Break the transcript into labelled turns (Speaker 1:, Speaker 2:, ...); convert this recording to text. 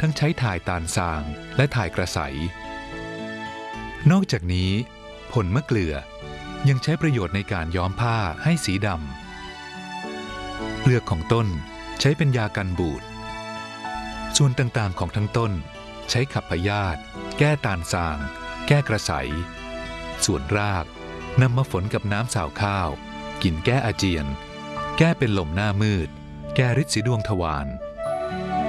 Speaker 1: ทั้งใช้ถ่ายตาลสางและถ่ายกระใสนอกจากนี้ผลมะเกลือยังใช้ประโยชน์ในการย้อมผ้าให้สีดำเปลือกของต้นใช้เป็นยากันบูดส่วนต่างๆของทั้งต้นใช้ขับพยาธิแก้ตาลสางแก้กระใสส่วนรากนำมาฝนกับน้ำสาวข้าวกินแก้อาเจียนแก้เป็นลมหน้ามืดแก้ฤทธิ์สีดวงทวาร